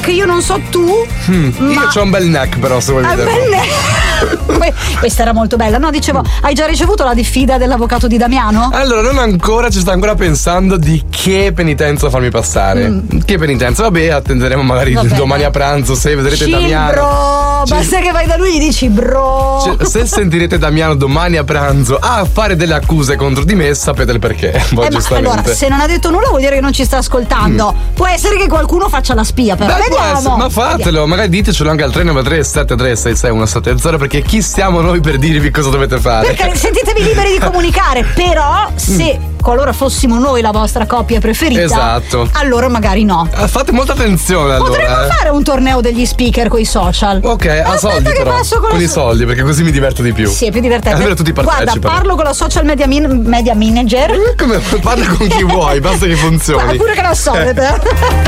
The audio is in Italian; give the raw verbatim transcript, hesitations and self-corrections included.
che io non so tu. Mm, ma... Io c'ho un bel neck, però, se vuoi un vedere. bel neck. Questa era molto bella. No, dicevo, hai già ricevuto la diffida dell'avvocato di Damiano? Allora, non ancora, ci sto ancora pensando di che penitenza farmi passare. Mm. Che penitenza? Vabbè, attenderemo magari Vabbè. domani a pranzo se vedrete Chill, Damiano. Bro, Ci... basta che vai da lui e gli dici bro. Cioè, se sentirete Damiano domani a pranzo a fare delle accuse contro di me, sapete il perché. Poi, eh, giustamente. Ma allora, se non ha detto nulla vuol dire che non ci sta ascoltando. Mm. Può essere che qualcuno faccia la spia, però. Beh, vediamo. Essere, ma fatelo, vediamo. Magari ditecelo anche al tre nove tre sette tre sei sei uno sette zero, perché chi siamo noi per dirvi cosa dovete fare? Perché sentitevi liberi di comunicare, però se mm. qualora fossimo noi la vostra coppia preferita, esatto, allora magari no. Fate molta attenzione. Allora, potremmo eh. fare un torneo degli speaker con i social. Ok, a soldi però. Con, con i soldi, perché così mi diverto di più. Sì, è più divertente. Almeno tutti partecipano. Guarda, parlo con la social media, min- media manager. Come parla con chi vuoi, basta che funzioni. Pure che la solita.